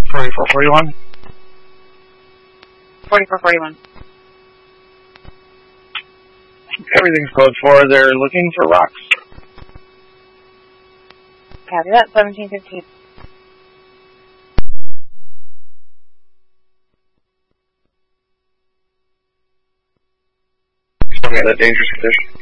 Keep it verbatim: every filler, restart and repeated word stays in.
forty-four forty-one. forty-four forty-one. Everything's code four. They're looking for rocks. Copy that. seventeen fifteen. Tell me that dangerous condition.